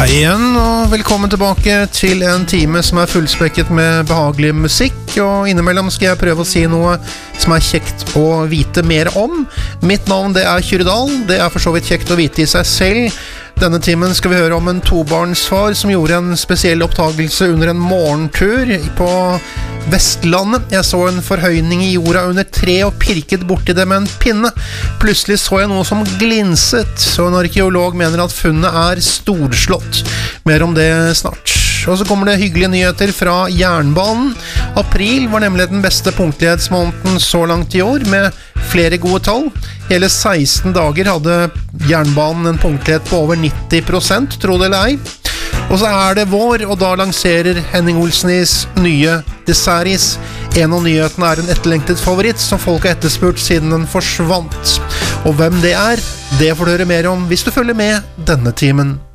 Hei igjen, og velkommen tilbake til en time som fullspekket med behagelig musikk, og innimellom skal jeg prøve å si noe som kjekt å vite mer om. Mitt navn det Kyrre Dahl, det for så vidt kjekt å vite i seg selv. Denne timen skal vi høre om en tobarnsfar som gjorde en spesiell opptagelse under en morgentur på Vestlandet. Jeg så en forhøyning i jorda under tre og pirket borti det med en pinne. Plutselig så jeg noe som glinset, så en arkeolog mener at funnet storslått. Mer om det snart. Og så kommer det hyggelige nyheter fra jernbanen. April var nemlig den beste punktlighetsmåneden så langt i år, med flere gode tall. Hele 16 dager hadde jernbanen en punktlighet på over 90%, tro det eller ei. Og så det vår, og da lanserer Henning Olsenis nye Dessertis. En av nyhetene en etterlengtet favoritt som folk har etterspurt siden den forsvant. Og hvem det det får du høre mer om hvis du følger med denne timen.